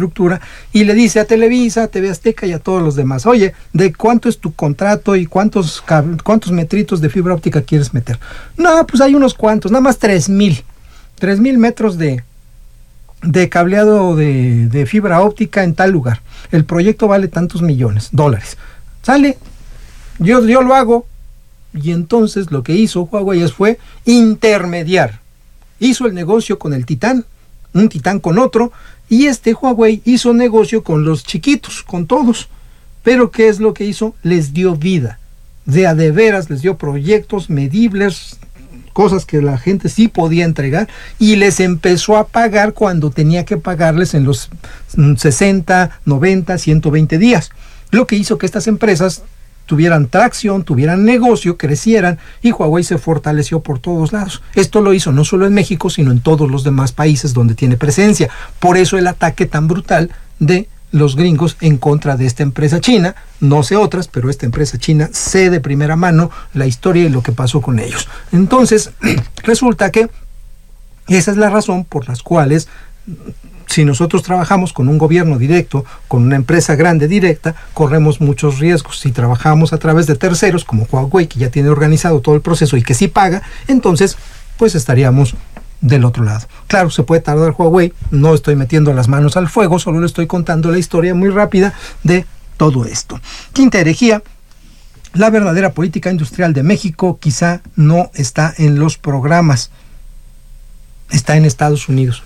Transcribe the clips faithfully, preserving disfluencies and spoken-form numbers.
infraestructura y le dice a Televisa, a T V Azteca y a todos los demás, oye, ¿de cuánto es tu contrato y cuántos, cuántos metritos de fibra óptica quieres meter? No, pues hay unos cuantos, nada más tres mil. Tres mil metros de, de cableado de, de fibra óptica en tal lugar. El proyecto vale tantos millones, dólares. Sale, yo, yo lo hago. Y entonces lo que hizo Huawei fue intermediar. Hizo el negocio con el titán, un titán con otro, y este Huawei hizo negocio con los chiquitos, con todos. Pero ¿qué es lo que hizo? Les dio vida. De a de veras les dio proyectos medibles, cosas que la gente sí podía entregar, y les empezó a pagar cuando tenía que pagarles en los sesenta, noventa, ciento veinte días. Lo que hizo que estas empresas tuvieran tracción, tuvieran negocio, crecieran, y Huawei se fortaleció por todos lados. Esto lo hizo no solo en México, sino en todos los demás países donde tiene presencia. Por eso el ataque tan brutal de los gringos en contra de esta empresa china. No sé otras, pero esta empresa china sé de primera mano la historia y lo que pasó con ellos. Entonces, resulta que esa es la razón por las cuales, si nosotros trabajamos con un gobierno directo, con una empresa grande directa, corremos muchos riesgos. Si trabajamos a través de terceros, como Huawei, que ya tiene organizado todo el proceso y que sí paga, entonces, pues estaríamos del otro lado. Claro, se puede tardar Huawei, no estoy metiendo las manos al fuego, solo le estoy contando la historia muy rápida de todo esto. Quinta herejía: la verdadera política industrial de México quizá no está en los programas, está en Estados Unidos.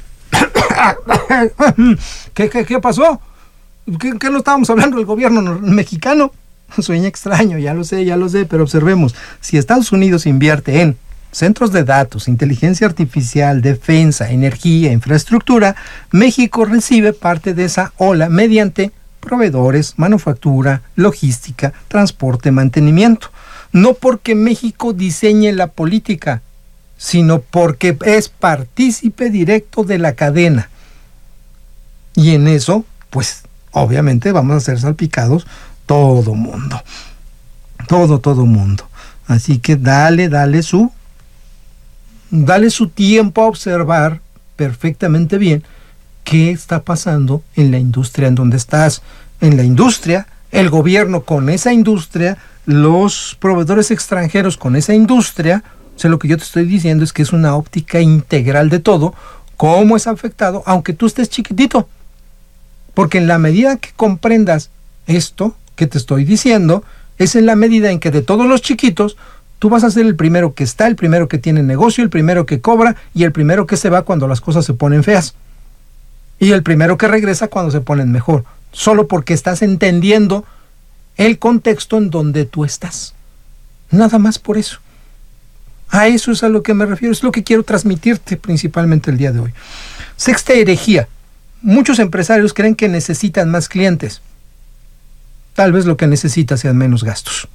¿Qué, qué, qué pasó? ¿Qué, ¿Qué no estábamos hablando del gobierno mexicano? Sueña extraño, ya lo sé, ya lo sé, pero observemos, si Estados Unidos invierte en centros de datos, inteligencia artificial, defensa, energía, infraestructura, México recibe parte de esa ola mediante proveedores, manufactura, logística, transporte, mantenimiento. No porque México diseñe la política, sino porque es partícipe directo de la cadena. Y en eso, pues, obviamente vamos a ser salpicados todo mundo. Todo, todo mundo. Así que dale, dale su, dale su tiempo a observar perfectamente bien qué está pasando en la industria en donde estás. En la industria, el gobierno con esa industria, los proveedores extranjeros con esa industria. O sea, lo que yo te estoy diciendo es que es una óptica integral de todo, cómo es afectado, aunque tú estés chiquitito. Porque en la medida que comprendas esto que te estoy diciendo, es en la medida en que de todos los chiquitos, tú vas a ser el primero que está, el primero que tiene negocio, el primero que cobra y el primero que se va cuando las cosas se ponen feas. Y el primero que regresa cuando se ponen mejor. Solo porque estás entendiendo el contexto en donde tú estás. Nada más por eso. A eso es a lo que me refiero, es lo que quiero transmitirte principalmente el día de hoy. Sexta herejía: muchos empresarios creen que necesitan más clientes. Tal vez lo que necesitas sean menos gastos.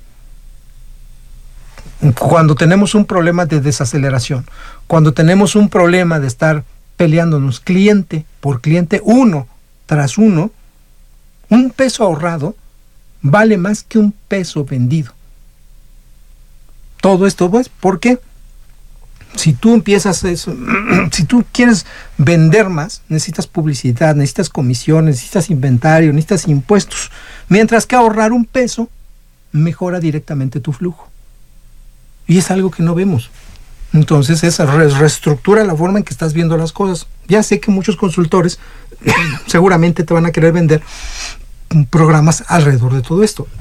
Cuando tenemos un problema de desaceleración, cuando tenemos un problema de estar peleándonos cliente por cliente, uno tras uno, un peso ahorrado vale más que un peso vendido. Todo esto, pues, porque si tú empiezas eso, si tú quieres vender más, necesitas publicidad, necesitas comisiones, necesitas inventario, necesitas impuestos. Mientras que ahorrar un peso mejora directamente tu flujo. Y es algo que no vemos. Entonces, esa reestructura la forma en que estás viendo las cosas. Ya sé que muchos consultores seguramente te van a querer vender programas alrededor de todo esto.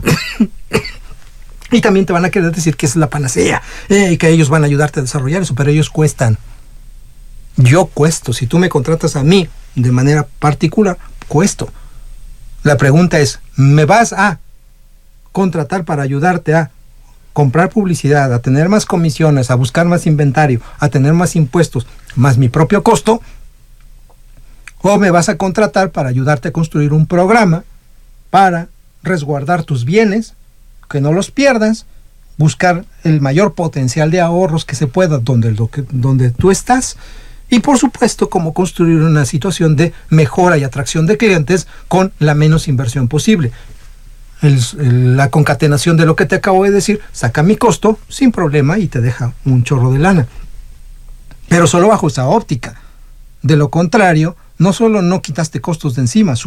Y también te van a querer decir que esa es la panacea, eh, y que ellos van a ayudarte a desarrollar eso, pero ellos cuestan. Yo cuesto. Si tú me contratas a mí de manera particular, cuesto. La pregunta es, ¿me vas a contratar para ayudarte a comprar publicidad, a tener más comisiones, a buscar más inventario, a tener más impuestos, más mi propio costo? ¿O me vas a contratar para ayudarte a construir un programa para resguardar tus bienes, que no los pierdas, buscar el mayor potencial de ahorros que se pueda donde, lo que, donde tú estás, y por supuesto cómo construir una situación de mejora y atracción de clientes con la menos inversión posible? El, el, la concatenación de lo que te acabo de decir saca mi costo sin problema y te deja un chorro de lana, pero solo bajo esa óptica. De lo contrario, no solo no quitaste costos de encima,